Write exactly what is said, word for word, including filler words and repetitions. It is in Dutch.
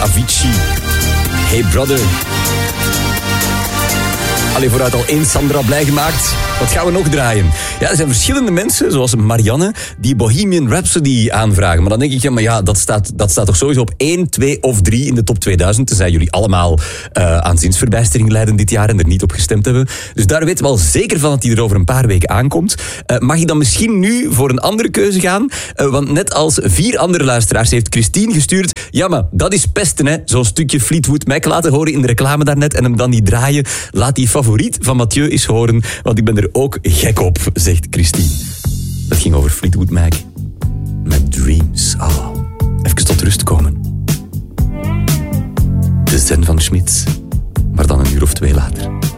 Avicii. Hey brother. Allee, vooruit al één Sandra blij gemaakt. Wat gaan we nog draaien? Ja, er zijn verschillende mensen, zoals Marianne, die Bohemian Rhapsody aanvragen. Maar dan denk ik, ja, maar ja, dat staat, dat staat toch sowieso op één, twee of drie in de top tweeduizend. Tenzij jullie allemaal uh, aan zinsverbijstering lijden dit jaar en er niet op gestemd hebben. Dus daar weten we al zeker van dat die er over een paar weken aankomt. Uh, mag ik dan misschien nu voor een andere keuze gaan? Uh, want net als vier andere luisteraars heeft Christine gestuurd. Ja, maar dat is pesten, hè. Zo'n stukje Fleetwood Mac laten horen in de reclame daarnet en hem dan niet draaien. Laat die favoriet van Mathieu eens horen, want ik ben er ook gek op, zegt Christine. Dat ging over Fleetwood Mac. Met Dreams. Oh, even tot rust komen. De zen van Schmitz. Maar dan een uur of twee later.